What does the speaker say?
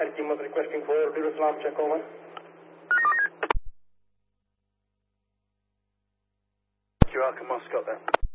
Medic team was requesting for Darussalam check over. Alpha Moscow then.